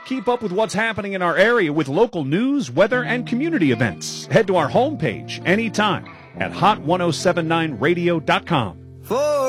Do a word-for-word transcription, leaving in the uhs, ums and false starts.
Keep up with what's happening in our area with local news, weather, and community events. Head to our homepage anytime at hot ten seventy-nine radio dot com. For